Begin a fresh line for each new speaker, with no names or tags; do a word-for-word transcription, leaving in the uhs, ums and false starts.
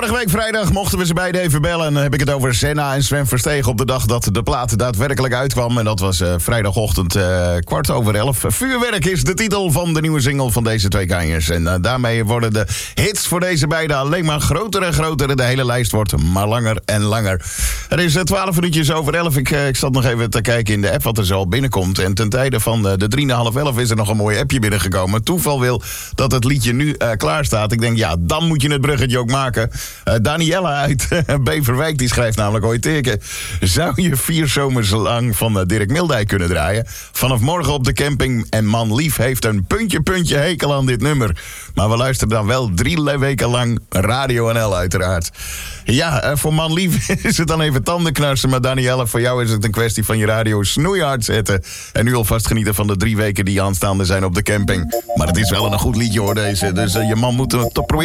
Vorige week vrijdag mochten we ze beiden even bellen. En dan heb ik het over Senna en Sven Verstegen op de dag dat de plaat daadwerkelijk uitkwam. En dat was uh, vrijdagochtend uh, kwart over elf. Vuurwerk is de titel van de nieuwe single van deze twee kanjers. En uh, daarmee worden de hits voor deze beiden alleen maar groter en groter. De hele lijst wordt maar langer en langer. Het is uh, twaalf minuutjes over elf. Ik, uh, ik zat nog even te kijken in de app wat er zo binnenkomt. En ten tijde van uh, de drie na half elf is er nog een mooi appje binnengekomen. Toeval wil dat het liedje nu uh, klaar staat. Ik denk, ja, dan moet je het bruggetje ook maken. Uh, Danielle uit uh, Beverwijk, die schrijft namelijk ooit teken. Zou je vier zomers lang van uh, Dirk Mildijk kunnen draaien? Vanaf morgen op de camping en man lief heeft een puntje puntje hekel aan dit nummer. Maar we luisteren dan wel drie weken lang Radio N L uiteraard. Ja, uh, voor man lief is het dan even tandenknarsen. Maar Danielle, voor jou is het een kwestie van je radio snoeihard zetten. En nu alvast genieten van de drie weken die aanstaande zijn op de camping. Maar het is wel een goed liedje hoor deze. Dus uh, je man moet het toch proberen.